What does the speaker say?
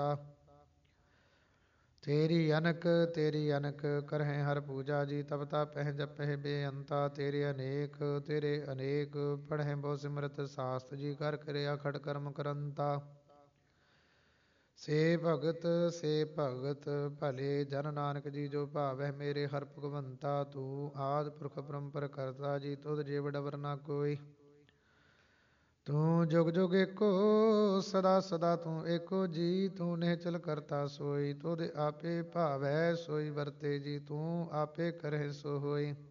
ਤੇਰੀ ਅਨਕ ਕਰਹਿ ਹਰ ਪੂਜਾ ਜੀ। ਤਬ ਤਾਪਹਿ ਜਪਹਿ ਬੇਅੰਤਾ। ਤੇਰੇ ਅਨੇਕ ਪੜਹਿ ਬਹੁ ਸਿਮਰਤ ਸਾਸਤ ਜੀ। ਕਰ ਕਿਰਿਆ ਖੜ ਕਰਮ ਕਰੰਤਾ। ਸੇ ਭਗਤ ਭਲੇ ਜਨ ਨਾਨਕ ਜੀ। ਜੋ ਭਾਵਹਿ ਮੇਰੇ ਹਰਿ ਭਗਵੰਤਾ। ਤੂੰ ਆਦਿ ਪੁਰਖ ਪਰੰਪਰ ਕਰਤਾ ਜੀ। ਤੁਧ ਜੇ ਵਡਵਰ ਨਾ ਕੋਈ। ਤੂੰ ਜੁਗ ਜੁਗ ਏਕੋ ਸਦਾ ਸਦਾ ਤੂੰ ਏਕੋ ਜੀ। ਤੂੰ ਨਿਹਚਲ ਕਰਤਾ ਸੋਈ। ਤੁਧ ਆਪੇ ਭਾਵੈ ਸੋਈ ਵਰਤੇ ਜੀ। ਤੂੰ ਆਪੇ ਕਰਹਿ ਸੋ ਹੋਈ।